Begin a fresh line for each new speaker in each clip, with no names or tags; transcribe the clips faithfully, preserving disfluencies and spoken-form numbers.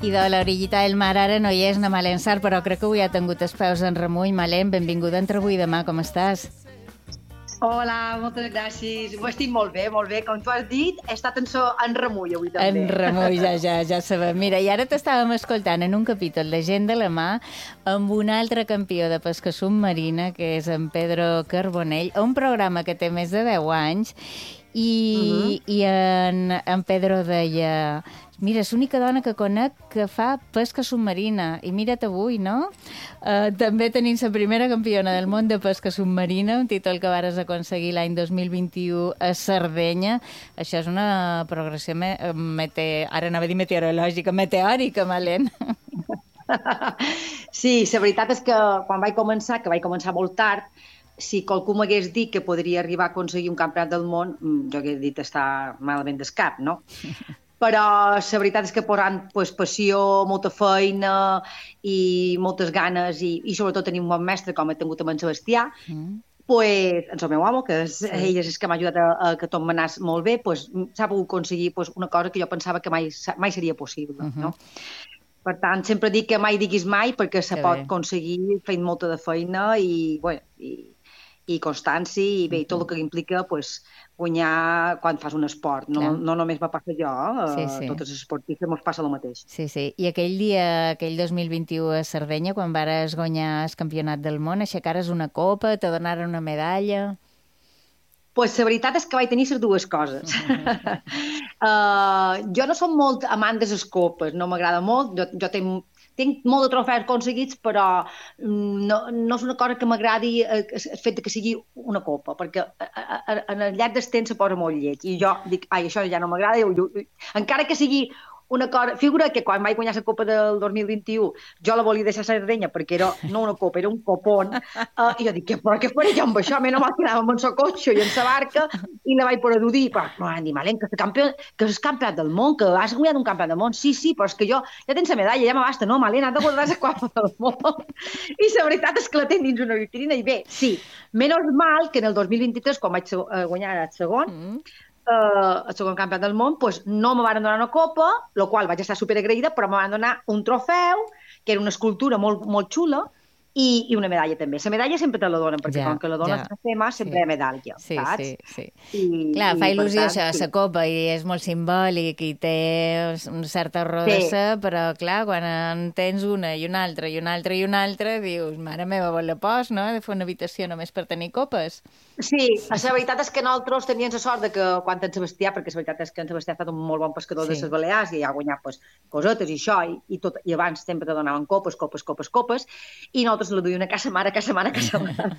I de l'orillita del mar ara no hi és, na Malensar, però crec que avui ha tingut els peus en remull. Malén, benvinguda entre avui i demà, com estàs?
Hola, moltes gràcies. Ho estic molt bé, molt bé. Com tu has dit, he estat en, so, en remull avui també.
En remull, ja, ja, ja sabem. Mira, i ara t'estàvem escoltant en un capítol de Gent de la Mà amb un altre campió de pesca submarina, que és en Pedro Carbonell, un programa que té més de deu anys, i, uh-huh. i en, en Pedro deia... Mira, és l'única dona que conec que fa pesca submarina. I mira't avui, no? Uh, també tenim la primera campiona del món de pesca submarina, un títol que vares aconseguir l'any dos mil vint-i-u a Sardenya. Això és una progressió me mete... ara anava a dir meteorològica, meteòrica, Malén.
Sí, la veritat és que quan vaig començar, que vaig començar molt tard, si qualcú m'hagués dit que podria arribar a aconseguir un campionat del món, jo hagués dit estar malament del cap, no? Però la veritat és que posant pues, passió, molta feina i moltes ganes i, i sobretot tenir un bon mestre com he tingut amb en Sebastià, mm. pues, en el meu home, que és, sí. ell és que m'ha ajudat a, a que tot m'anés molt bé, pues, s'ha pogut aconseguir pues, una cosa que jo pensava que mai, mai seria possible. Uh -huh. No? Per tant, sempre dic que mai diguis mai perquè se que pot bé. aconseguir fent molta de feina i, bueno, i, i constància i bé, uh -huh. tot el que implica pues, guanyar quan fas un esport. No, no només me passa jo, sí, sí. a tots els esportistes ens passa el mateix.
Sí, sí. I aquell dia, aquell dos mil vint-i-u a Sardenya, quan vares guanyar el campionat del món, aixecares una copa, te donaren una medalla...
Pues la veritat és que vaig tenir les dues coses. Uh-huh. uh, jo no som molt amant de les copes, no m'agrada molt. Jo, jo tinc, tinc molt de trofeus aconseguits, però no, no és una cosa que m'agradi el fet que sigui una copa, perquè en el llarg del temps se posa molt lleig. I jo dic, ai, això ja no m'agrada. Encara que sigui una cosa... Figura que quan vaig guanyar la copa del dos mil vint-i-u jo la volia deixar a Sardenya perquè era no una copa, era un copón. Uh, I jo dic, però què faré jo amb això? Menys mal que anàvem en el cotxe i en la barca i la vaig poder dir. Però m'han dit, Malén, que és campió, que és campionat del món, que has guanyat un campionat del món. Sí, sí, però és que jo ja tens la medalla, ja m'abasta. No, Malén, has de guardar la copa del món. I la veritat és que la tenc dins una vitrina i bé, sí, menys mal que en el dos mil vint-i-tres, quan vaig guanyar el segon, mm. Uh, el segon campionat del món, pues, no me van donar una copa, la qual vaig estar superagraïda, però me van donar un trofeu, que era una escultura molt, molt xula, i, i una medalla també. La medalla sempre te la donen, perquè ja, com que la dones ja. a FEMA sempre sí. hi ha medalla,
sí,
saps?
Sí, sí. I, Clar, i, fa il·lusió tant, això, sí. la copa, i és molt simbòlic, i té una certa rodassa, sí. però clar, quan en tens una i una altra i una altra i una altra, dius, mare meva, vol la pos, no?, de fer una habitació només per tenir copes.
Sí, la veritat és que nosaltres teníem la sort de que quan en Sebastià, perquè la veritat és que en Sebastià ha estat un molt bon pescador sí. de les Balears i ha guanyat pues, cosetes i això, i, i, tot, i abans sempre te donaven copes, copes, copes, copes, i nosaltres la duien a casa mare, a casa mare, a casa mare.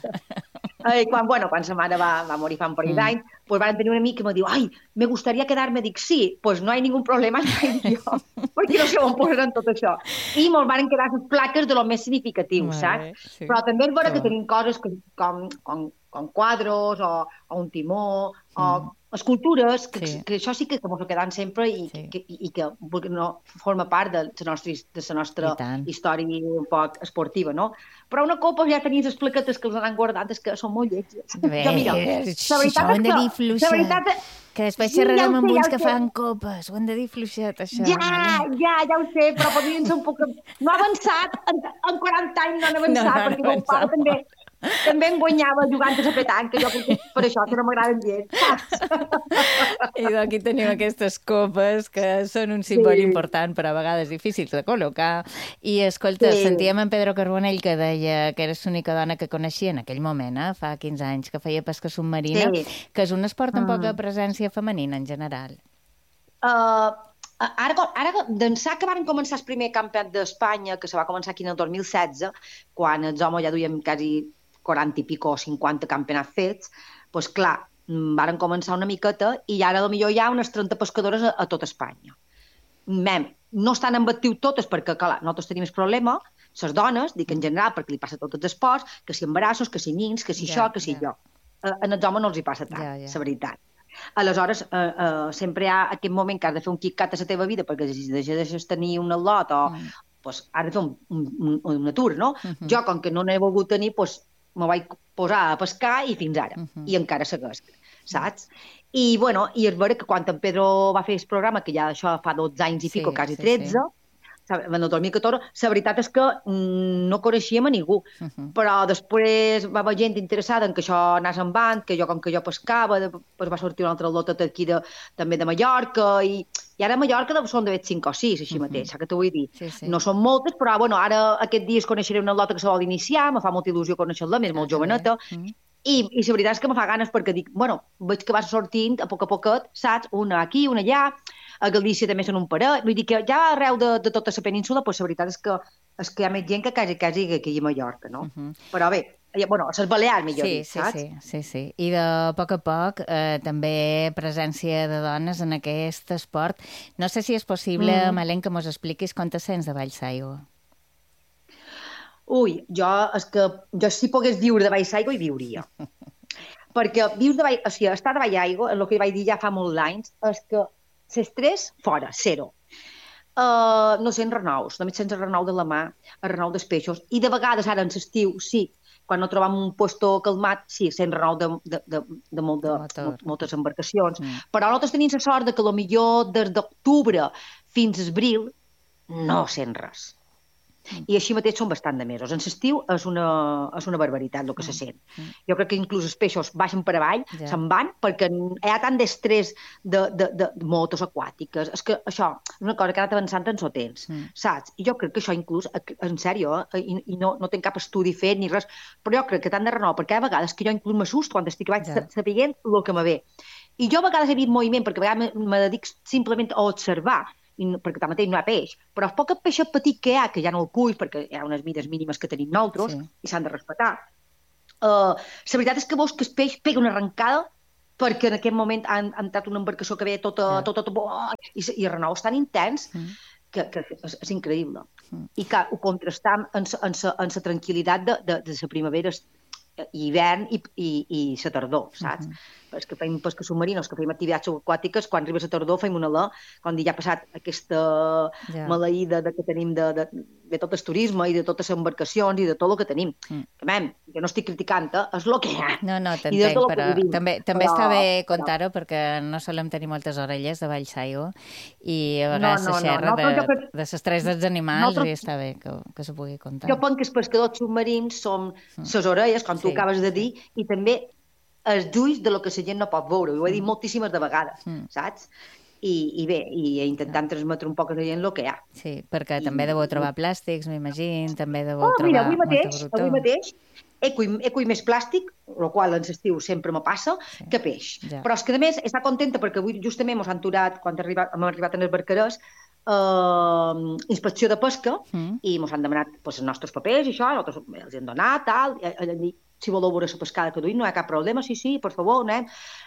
I quan, bueno, quan sa mare va, va morir fa un parell d'anys, mm. pues van tenir un amic que me diu, ai, me gustaría quedarme, dic, sí, pues no hay ningún problema, no hay jo, perquè no sé on posaran tot això. I me'ls van quedar les plaques de lo més significatiu, vale, saps? Sí. Però també és vera que tenim coses que, com, com, com quadros o, o un timó mm. o escultures, que, sí. que això sí que ens quedant sempre i, sí. que, i, i que no, forma part de la nostra, de la nostra història un poc esportiva, no? Però una copa ja tenies les plaquetes que els han guardat, és que són molt lletges.
Bé, jo, mira, això ho hem de dir fluixet. Que després xerrarem amb uns que fan copes. Ho hem de dir fluixet, això.
Ja, ja, ja ho sé, però podrien ser un poc... No ha avançat, en, en quaranta anys no han avançat, no, no perquè meu pare també... També em guanyava jugant a la petanca, jo per això que no m'agraden gens, saps?
I aquí tenim aquestes copes que són un símbol sí. important, però a vegades difícils de col·locar. I, escolta, sí. sentíem en Pedro Carbonell que deia que eres l'única dona que coneixia en aquell moment, eh, fa quinze anys, que feia pesca submarina, sí. que és un esport amb poca presència femenina en general.
Uh... Ara, ara d'ençà que van començar el primer campionat d'Espanya, que se va començar aquí en el dos mil setze, quan els homes ja duien quasi quaranta i pico o cinquanta campionats fets, doncs clar, varen començar una miqueta i ara potser hi ha unes trenta pescadores a, a tot Espanya. Mem, no estan en actiu totes perquè, clar, nosaltres tenim el problema, les dones, dic en general, perquè li passa a tots els esports, que si embarassos, que si nins, que si ja, això, que si ja. jo. En els homes no els hi passa tant, ja, ja. la veritat. Aleshores, eh, eh, sempre hi ha aquest moment que has de fer un kick-cat a la teva vida perquè si deixes tenir un al·lot o mm. pues, has de fer un, un, un atur, no? Mm -hmm. Jo, com que no n'he volgut tenir, pues, me vaig posar a pescar i fins ara. Mm -hmm. I encara segueix, saps? I, bueno, i és vera que quan en Pedro va fer el programa, que ja això fa dotze anys i sí, pico, quasi tretze, sí, sí. en el dos mil catorze, la veritat és que no coneixíem a ningú, uh -huh. però després va haver gent interessada en que això anés en band, que jo, com que jo pescava, després va sortir un altre lotet aquí de, també de Mallorca, i, i ara a Mallorca són d'haver cinc o sis, així uh -huh. mateix, saps què t'ho vull dir? Sí, sí. No són moltes, però bueno, ara aquest dies coneixeré una lota que se vol iniciar, me fa molta il·lusió conèixer-la, més molt joveneta, uh -huh. I, i la veritat és que me fa ganes perquè dic, bueno, veig que va sortint a poc a poquet, saps? Una aquí, una allà, a Galícia també són un parell, vull dir que ja arreu de, de tota la península, pues, la veritat és que, és que hi ha més gent que quasi, quasi aquí a Mallorca, no? Uh -huh. Però bé, bueno, a les Balears, millor
sí,
dit, saps?
Sí, sí, sí. I de a poc a poc eh, també presència de dones en aquest esport. No sé si és possible, mm. Malén, que mos expliquis com te sents de Vallsaigua.
Ui, jo, és que jo si pogués viure de Vallsaigua hi viuria. Perquè viure de Vallsaigua, o sigui, estar de Vallsaigua, el que vaig dir ja fa molts anys, és que l'estrès, fora, zero. Uh, no sents renous, només sents el renou de la mà, el renou dels peixos, i de vegades ara en l'estiu, sí, quan no trobam un puesto calmat, sí, sents renou de, de, de, de, molt de, de moltes embarcacions, mm. però nosaltres tenim la sort de que potser des d'octubre fins a abril no sents res. I així mateix són bastant de mesos. En l'estiu és, una, és una barbaritat el que mm. se sent. Mm. Jo crec que inclús els peixos baixen per avall, ja. se'n van, perquè hi ha tant d'estrès de, de, de, de motos aquàtiques. És que això és una cosa que ha anat avançant en el temps, mm. saps? I jo crec que això inclús, en sèrio, eh, i, i no, no tinc cap estudi fet ni res, però jo crec que tant de renou, perquè hi ha vegades que jo inclús m'assusto quan estic vaig ja. sapient el que me ve. I jo a vegades he vist moviment, perquè a vegades me dedico simplement a observar, i no, perquè tanmateix no hi ha peix, però el poc peix petit que hi ha, que ja no el cull, perquè hi ha unes mides mínimes que tenim nosaltres, sí. i s'han de respectar, uh, la veritat és que veus que el peix pega una arrencada perquè en aquest moment ha, ha entrat una embarcació que ve tota, sí. tota, tota, tota i, i el renou és tan intens mm. que, que és, és increïble. Mm. I que ho contrastam en la tranquil·litat de, de, de la primavera i hivern i, i, i la tardor, saps? Mm-hmm. Els que feim pesca submarina, els que feim activitats aquàtiques, quan arriba la tardor feim una alè, quan ja ha passat aquesta yeah. maleïda de, que tenim de, de, de tot el turisme i de totes les embarcacions i de tot el que tenim. Mm. Que, mem, jo no estic criticant, eh? És el que hi ha.
No, no, t'entenc, però també, també però, està bé contar-ho però... perquè no solem tenir moltes orelles de Vallsaigua i a vegades no, no, se xerra no, no, de, que... de l'estrès dels animals no, i està bé que, que se pugui contar.
Jo penso que els pescadors submarins són les mm. orelles, com tu sí, acabes de dir, sí. i també els ulls de lo que la gent no pot veure. Ho he dit moltíssimes de vegades, mm. saps? I, i bé, i intentant transmetre un poc a la gent el que hi ha.
Sí, perquè I, també deveu trobar plàstics, m'imagino, també deveu
oh,
trobar
mira, avui mateix, avui mateix he cuit més plàstic, el qual en l'estiu sempre me passa, sí. que peix. Ja. Però és que, a més, està contenta perquè avui justament ens han aturat, quan arribat, hem arribat en els barcarers, Uh, inspecció de pesca mm. i ens han demanat pues, els nostres papers i això, nosaltres els hem donat, tal, i, i, si voleu veure la pescada que duim, no hi ha cap problema, sí, sí, per favor, anem.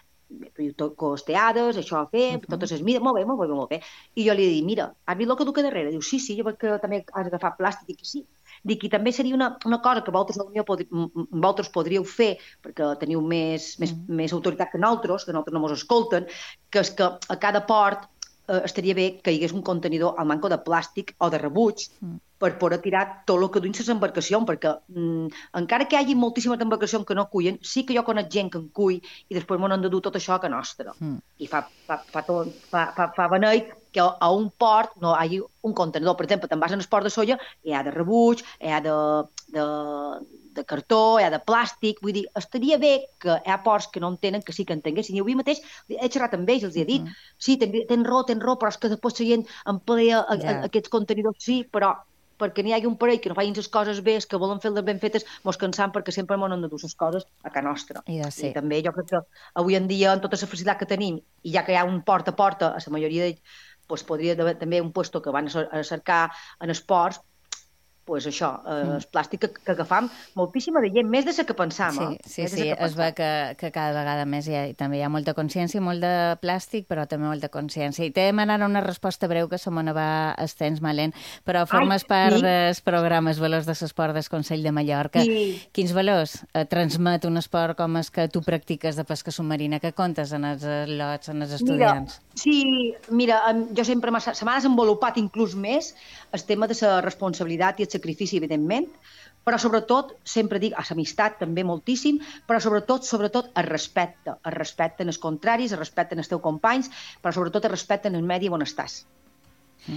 Costeades, això a fer, uh -huh. totes les mides, molt bé, molt bé, molt bé. I jo li he dit, mira, has vist el que duc a darrere? Diu, sí, sí, jo veig que també has agafat plàstic, dic, sí. Dic, i també seria una, una cosa que vosaltres, la Unió, podri, vosaltres podríeu fer, perquè teniu més, més, uh -huh. més autoritat que nosaltres, que nosaltres no ens escolten, que és que a cada port eh, estaria bé que hi hagués un contenidor al manco de plàstic o de rebuig mm. per poder tirar tot el que duin les embarcacions, perquè mm, encara que hi hagi moltíssimes embarcacions que no cullen, sí que jo conec gent que en cull i després m'ho han de dur tot això a Can Nostra. Mm. I fa, fa, fa, tot, fa, fa, fa beneit que a un port no hi hagi un contenidor. Per exemple, te'n vas en el port de Sóller, hi ha de rebuig, hi ha de... de de cartó, hi ha de plàstic, vull dir, estaria bé que hi ha ports que no en tenen, que sí que entenguessin. I avui mateix he xerrat amb ells, els he dit, uh -huh. sí, tens ten raó, tens raó, però és que després la gent emplea a, yeah. a, a aquests contenidors, sí, però perquè n'hi hagi un parell que no facin les coses bé, que volen fer-les ben fetes, mos cansam perquè sempre m'ho han de dur les coses a Can Nostra.
I, ja sí.
I també jo crec que avui en dia, amb tota la facilitat que tenim, i ja que hi ha un porta a porta, a la majoria d'ells, pues, podria haver també un puesto que van a cercar en esports, pues això, eh, mm. el plàstic que, que agafam moltíssima de gent, més de la que pensam.
Sí,
eh?
sí, sí, es veu que, que cada vegada més hi ha, també hi ha molta consciència, molt de plàstic, però també molta consciència. I te demanaré una resposta breu que se me va estens malent, però formes Ai, part sí? dels programes Valors de l'Esport del Consell de Mallorca. Sí. Quins valors eh, transmet un esport com és que tu practiques de pesca submarina? Que comptes en els lots, en els estudiants?
Mira, sí, mira, jo sempre se m'ha desenvolupat inclús més el tema de la responsabilitat i el sacrifici, evidentment, però sobretot, sempre dic, a l'amistat també moltíssim, però sobretot, sobretot, el respecte. El respecte en els contraris, el respecte en els teus companys, però sobretot el respecte en el medi on estàs. Mm.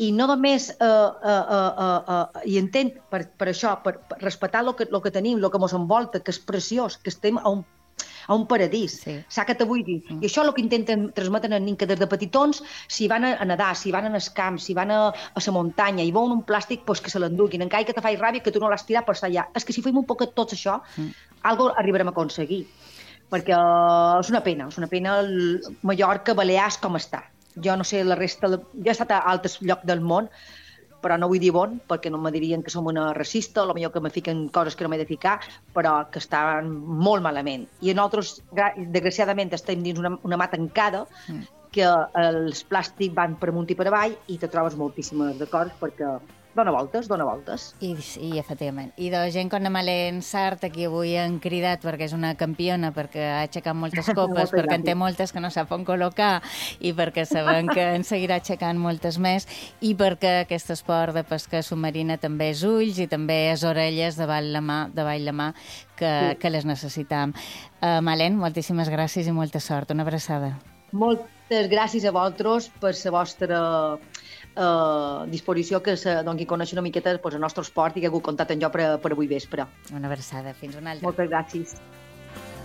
i no només eh, eh, eh, eh, eh, i entenc per, per això, per, per respectar el que, lo que tenim, el que ens envolta, que és preciós, que estem a un, a un paradís,
Sí.
saps què te vull dir?
Mm.
I això és el que intenten transmetre als nens, que des de petitons, si van a, a nedar, si van al camp, si van a, a la muntanya i veuen un plàstic, pues, que se l'enduguin, encara que te faci ràbia que tu no l'has tirat per estar allà. És que si fem un poc tot això,
Mm.
algo arribarem a aconseguir. Perquè uh, és una pena, és una pena el Mallorca, Balears, com està. Jo no sé la resta... De... Jo he estat a altres llocs del món, però no vull dir bon, perquè no me dirien que som una racista, o potser que me fiquen coses que no m'he de ficar, però que estan molt malament. I nosaltres, desgraciadament, estem dins una, una mà tancada, mm. que els plàstics van per amunt i per avall, i te trobes moltíssimes de coses, perquè dona voltes, dona voltes.
I, i efectivament. I de gent com la Malén Sart, aquí avui han cridat perquè és una campiona, perquè ha aixecat moltes copes, perquè en té moltes que no sap on col·locar, i perquè sabem que en seguirà aixecant moltes més, i perquè aquest esport de pesca submarina també és ulls i també és orelles davall la mà, davall la mà que, sí. que les necessitam. Uh, Malén, moltíssimes gràcies i molta sort. Una abraçada.
Moltes gràcies a vosaltres per la vostra Uh, disposició que se doni a conèixer una miqueta pues, el nostre esport i que heu comptat amb jo per, per avui vespre.
Una abraçada. Fins una altra.
Moltes gràcies.